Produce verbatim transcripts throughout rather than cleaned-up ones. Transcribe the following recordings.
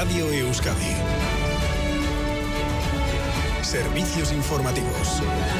Radio Euskadi. Servicios informativos.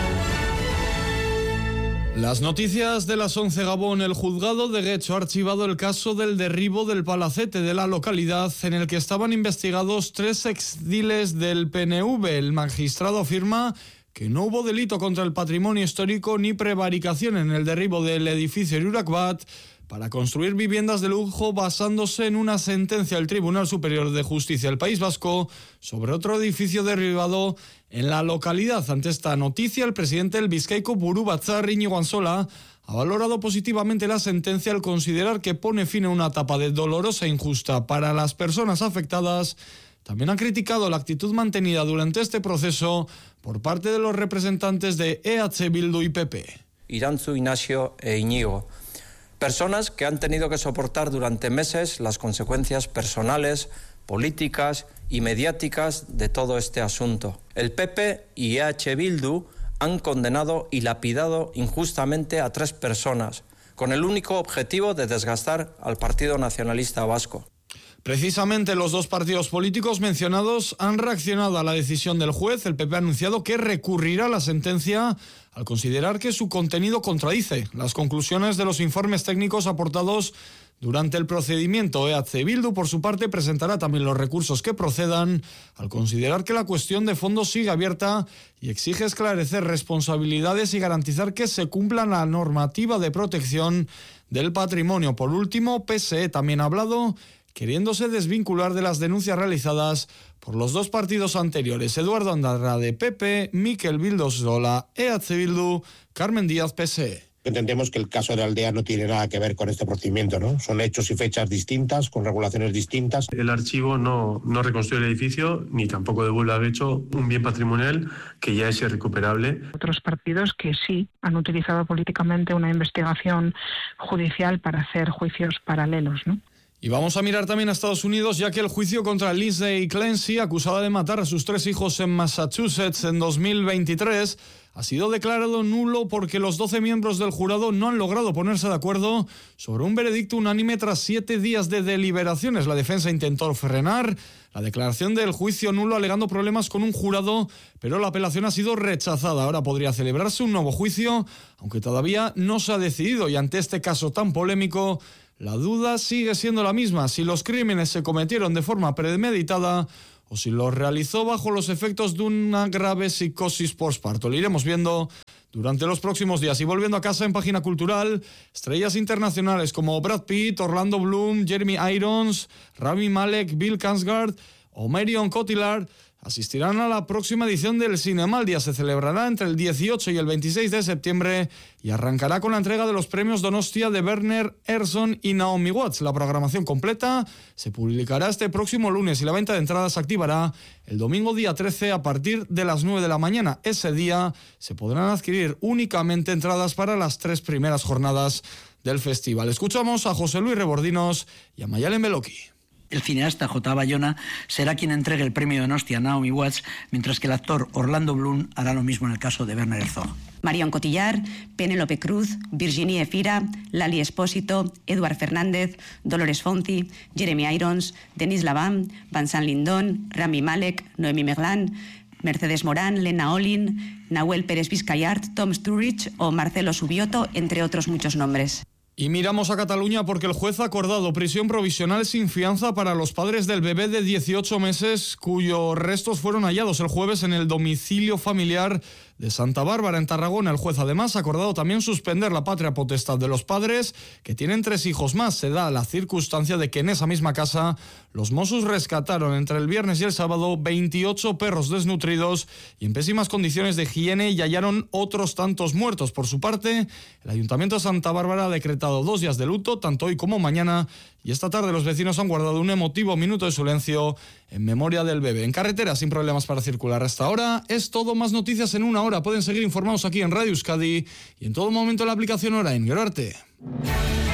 Las noticias de las once. Gabón. El juzgado de Guecho ha archivado el caso del derribo del palacete de la localidad en el que estaban investigados tres exdiles del P N V. El magistrado afirma que no hubo delito contra el patrimonio histórico ni prevaricación en el derribo del edificio Irurakbat para construir viviendas de lujo, basándose en una sentencia del Tribunal Superior de Justicia del País Vasco sobre otro edificio derribado en la localidad. Ante esta noticia, el presidente del Bizkaiko Buru Batzar, Íñigo Ansola, ha valorado positivamente la sentencia al considerar que pone fin a una etapa de dolorosa e injusta para las personas afectadas. También ha criticado la actitud mantenida durante este proceso por parte de los representantes de E H Bildu y P P. Irantzu, Ignacio e Íñigo. Personas que han tenido que soportar durante meses las consecuencias personales, políticas y mediáticas de todo este asunto. El P P y E H Bildu han condenado y lapidado injustamente a tres personas, con el único objetivo de desgastar al Partido Nacionalista Vasco. Precisamente los dos partidos políticos mencionados han reaccionado a la decisión del juez. El P P ha anunciado que recurrirá a la sentencia al considerar que su contenido contradice las conclusiones de los informes técnicos aportados durante el procedimiento. E H Bildu, por su parte, presentará también los recursos que procedan al considerar que la cuestión de fondo sigue abierta y exige esclarecer responsabilidades y garantizar que se cumpla la normativa de protección del patrimonio. Por último, P S E también ha hablado, queriéndose desvincular de las denuncias realizadas por los dos partidos anteriores. Eduardo Andarra de P P, Mikel Bildosola, E H Bildu, Carmen Díaz, P S E. Entendemos que el caso de Aldea no tiene nada que ver con este procedimiento, ¿no? Son hechos y fechas distintas, con regulaciones distintas. El archivo no, no reconstruye el edificio, ni tampoco devuelve al hecho un bien patrimonial que ya es irrecuperable. Otros partidos que sí han utilizado políticamente una investigación judicial para hacer juicios paralelos, ¿no? Y vamos a mirar también a Estados Unidos, ya que el juicio contra Lindsay Clancy, acusada de matar a sus tres hijos en Massachusetts en dos mil veintitrés, ha sido declarado nulo porque los doce miembros del jurado no han logrado ponerse de acuerdo sobre un veredicto unánime tras siete días de deliberaciones. La defensa intentó frenar la declaración del juicio nulo alegando problemas con un jurado, pero la apelación ha sido rechazada. Ahora podría celebrarse un nuevo juicio, aunque todavía no se ha decidido, y ante este caso tan polémico, la duda sigue siendo la misma: si los crímenes se cometieron de forma premeditada o si los realizó bajo los efectos de una grave psicosis postparto. Lo iremos viendo durante los próximos días. Y volviendo a casa, en Página Cultural, estrellas internacionales como Brad Pitt, Orlando Bloom, Jeremy Irons, Rami Malek, Bill Skarsgård o Marion Cotillard asistirán a la próxima edición del Cinemaldia. Se celebrará entre el dieciocho y el veintiséis de septiembre y arrancará con la entrega de los premios Donostia de Werner Herzog y Naomi Watts. La programación completa se publicará este próximo lunes y la venta de entradas se activará el domingo día trece a partir de las nueve de la mañana. Ese día se podrán adquirir únicamente entradas para las tres primeras jornadas del festival. Escuchamos a José Luis Rebordinos y a Mayalen Beloki. El cineasta J. Bayona será quien entregue el premio Donostia a Naomi Watts, mientras que el actor Orlando Bloom hará lo mismo en el caso de Werner Herzog. Marion Cotillard, Penélope Cruz, Virginie Efira, Lali Espósito, Eduard Fernández, Dolores Fonzi, Jeremy Irons, Denis Lavant, Vincent Lindon, Rami Malek, Noemi Merlan, Mercedes Morán, Lena Olin, Nahuel Pérez Vizcayart, Tom Sturridge o Marcelo Subioto, entre otros muchos nombres. Y miramos a Cataluña porque el juez ha acordado prisión provisional sin fianza para los padres del bebé de dieciocho meses cuyos restos fueron hallados el jueves en el domicilio familiar de Santa Bárbara, en Tarragona. El juez además ha acordado también suspender la patria potestad de los padres, que tienen tres hijos más. Se da la circunstancia de que en esa misma casa los Mossos rescataron entre el viernes y el sábado veintiocho perros desnutridos y en pésimas condiciones de higiene, y hallaron otros tantos muertos. Por su parte, el Ayuntamiento de Santa Bárbara ha decretado dos días de luto, tanto hoy como mañana, y esta tarde los vecinos han guardado un emotivo minuto de silencio en memoria del bebé. En carretera, sin problemas para circular hasta ahora. Es todo. Más noticias en una hora. Pueden seguir informados aquí en Radio Euskadi y en todo momento en la aplicación Orain. Gero arte.